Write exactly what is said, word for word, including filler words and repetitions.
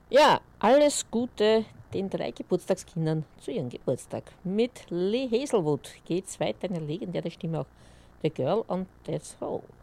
Ja, alles Gute den drei Geburtstagskindern zu ihrem Geburtstag. Mit Lee Hazelwood geht's weiter, eine legendäre Stimme auch. The Girl on Death Row.